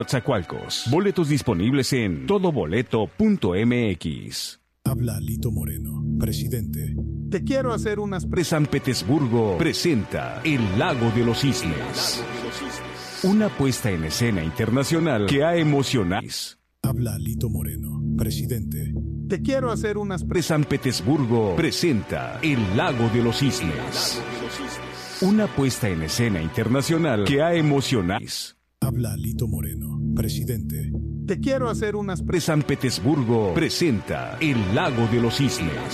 Coatzacoalcos. Boletos disponibles en todoboleto.mx. Habla Lito Moreno, presidente. Te quiero hacer unas San Petersburgo presenta El Lago de los Cisnes. Una puesta en escena internacional que ha emocionado. Habla Lito Moreno, presidente. Te quiero hacer unas San Petersburgo presenta El Lago de los Cisnes. Una puesta en escena internacional que ha emocionado. Habla Lito Moreno, presidente. Te quiero hacer unas San Petersburgo presenta El Lago de los Cisnes.